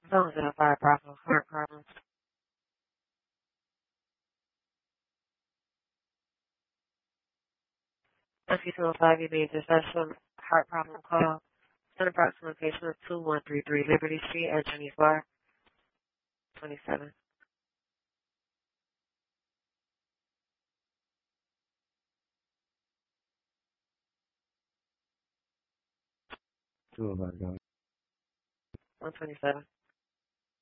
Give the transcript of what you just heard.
Someone's in a fire problem, heart problems. If you feel 5, you may intercession, heart problem call. Send approximate location of 2133 Liberty Street at Jenny's Bar, 27. Oh my God. 127.